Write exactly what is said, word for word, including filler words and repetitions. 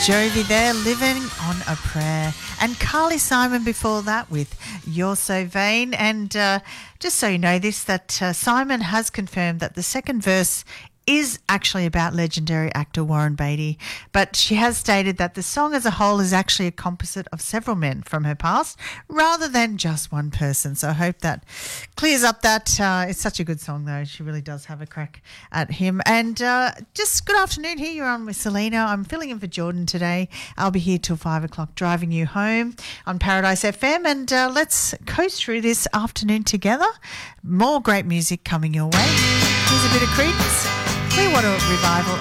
Jovi there, Living on a Prayer. And Carly Simon before that with You're So Vain. And uh, just so you know this, that uh, Simon has confirmed that the second verse is actually about legendary actor Warren Beatty, but she has stated that the song as a whole is actually a composite of several men from her past rather than just one person. So I hope that clears up that. Uh, it's such a good song though. She really does have a crack at him. And uh, just good afternoon here. You're on with Selena. I'm filling in for Jordan today. I'll be here till five o'clock driving you home on Paradise F M, and uh, let's coast through this afternoon together. More great music coming your way. Here's a bit of Creedence Clearwater Revival.